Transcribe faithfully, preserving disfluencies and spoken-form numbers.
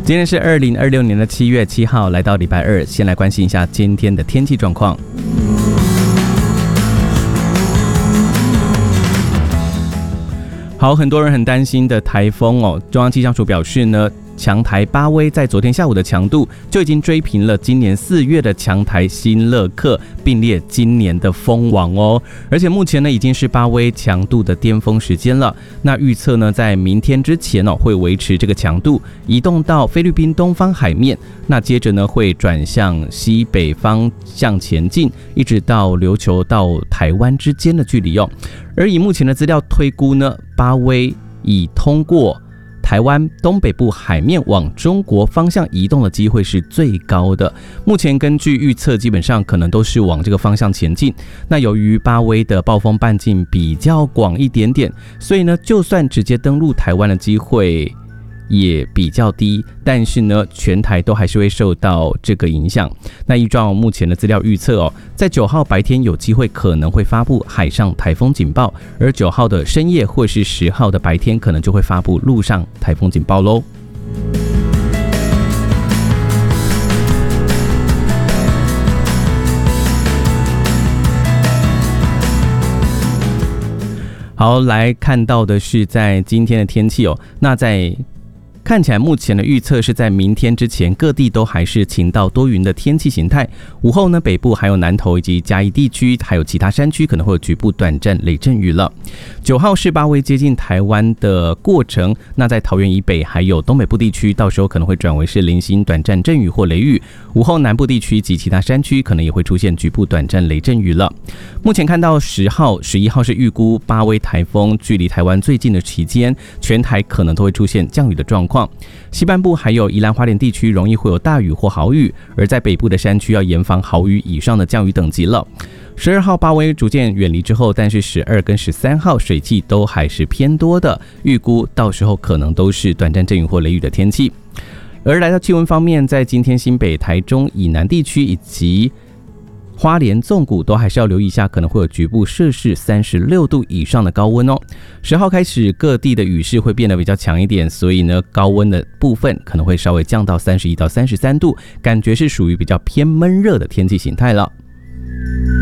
今天是二零二六年的七月七号，来到礼拜二，先来关心一下今天的天气状况。好，很多人很担心的台风哦，中央气象署表示呢，强台巴威在昨天下午的强度就已经追平了今年四月的强台新乐克，并列今年的风王哦。而且目前呢已经是巴威强度的巅峰时间了。那预测呢在明天之前哦会维持这个强度，移动到菲律宾东方海面。那接着呢会转向西北方向前进，一直到琉球到台湾之间的距离哦。而以目前的资料推估呢，巴威已通过台湾东北部海面往中国方向移动的机会是最高的。目前根据预测，基本上可能都是往这个方向前进。那由于巴威的暴风半径比较广一点点，所以呢，就算直接登陆台湾的机会也比较低，但是呢，全台都还是会受到这个影响。那依照目前的资料预测哦，在九号白天有机会可能会发布海上台风警报，而九号的深夜或是十号的白天可能就会发布陆上台风警报喽。好，来看到的是在今天的天气哦，那在看起来目前的预测是在明天之前，各地都还是晴到多云的天气形态。午后呢，北部还有南投以及嘉义地区，还有其他山区可能会有局部短暂雷阵雨了。九号是巴威接近台湾的过程，那在桃园以北还有东北部地区，到时候可能会转为是零星短暂阵雨或雷雨。午后南部地区及其他山区可能也会出现局部短暂雷阵雨了。目前看到十号、十一号是预估巴威台风距离台湾最近的期间，全台可能都会出现降雨的状况。西半部还有宜兰花莲地区容易会有大雨或豪雨，而在北部的山区要严防豪雨以上的降雨等级了。十二号巴威逐渐远离之后，但是十二跟十三号水汽都还是偏多的，预估到时候可能都是短暂阵雨或雷雨的天气。而来到气温方面，在今天新北、台中以南地区以及花莲纵谷都还是要留意一下，可能会有局部摄氏三十六度以上的高温哦。十号开始各地的雨势会变得比较强一点，所以呢高温的部分可能会稍微降到三十一到三十三度，感觉是属于比较偏闷热的天气形态了。